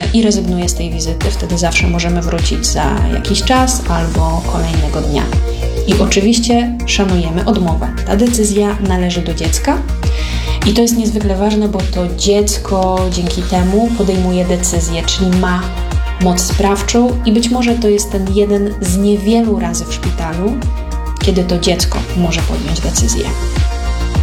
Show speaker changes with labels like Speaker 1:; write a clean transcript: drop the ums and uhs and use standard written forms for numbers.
Speaker 1: i rezygnuje z tej wizyty. Wtedy zawsze możemy wrócić za jakiś czas albo kolejnego dnia. I oczywiście szanujemy odmowę. Ta decyzja należy do dziecka i to jest niezwykle ważne, bo to dziecko dzięki temu podejmuje decyzję, czyli ma moc sprawczą i być może to jest ten jeden z niewielu razy w szpitalu, kiedy to dziecko może podjąć decyzję.